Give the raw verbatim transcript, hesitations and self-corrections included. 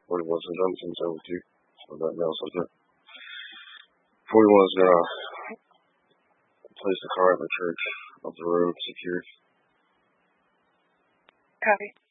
forty-one's been done since over two. So nothing else like that. forty-one's gonna place the car at the church up the road, secured. Copy.